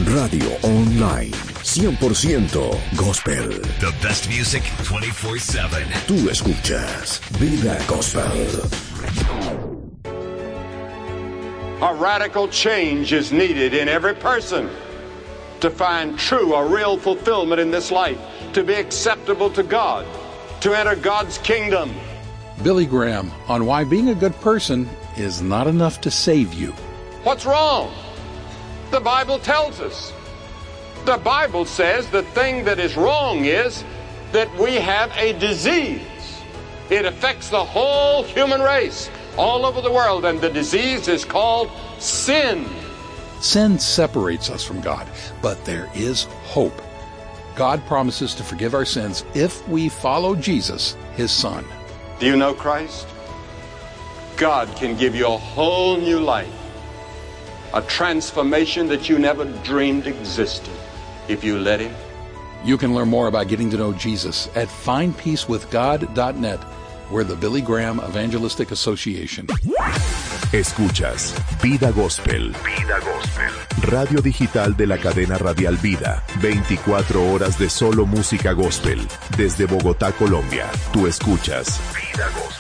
Radio Online, 100% Gospel. The best music 24/7. Tú escuchas Vida Gospel. A radical change is needed in every person to find true or real fulfillment in this life, to be acceptable to God, to enter God's kingdom. Billy Graham on why being a good person is not enough to save you. What's wrong? The Bible tells us. The Bible says the thing that is wrong is that we have a disease. It affects the whole human race all over the world, and the disease is called sin. Sin separates us from God, but there is hope. God promises to forgive our sins if we follow Jesus, His Son. Do you know Christ? God can give you a whole new life, a transformation that you never dreamed existed, if you let Him. You can learn more about getting to know Jesus at findpeacewithgod.net. We're the Billy Graham Evangelistic Association. Escuchas Vida Gospel. Vida Gospel. Radio digital de la cadena radial Vida. 24 horas de solo música gospel. Desde Bogotá, Colombia. Tú escuchas Vida Gospel.